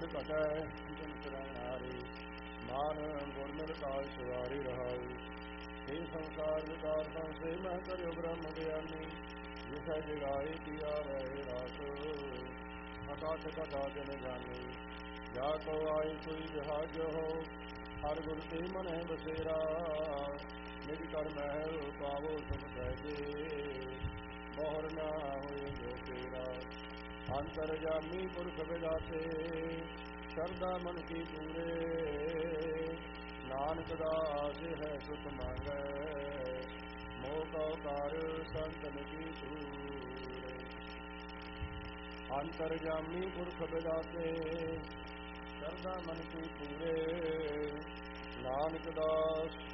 ਘਟ ਘਟੈ ਜਿਨ ਸਰਣਾਰੇ ਮਾਨ ਗੁਰ ਮਿਲ ਕਾਲ ਸਵਾਰੀ ਰਹਾਉ। हे संसार विकार संसे मैं करो ब्रह्म ज्ञानी जिसै जगाए पिया वह रास अकाश कथा जन जानी जा को आए सोई जहाज हो हर गुर ते मन बसेरा मेरी कर महल पावो सुख सहजे मोहर ना होए जो तेरा अंतर जामी पुरख विदाते शरदा मन की पूरे नानक दास है सुख मांगै मोह कौ कार संतन की सूरे। अंतर जामी पुरख विदाते शरदा मन की पूरे नानक दास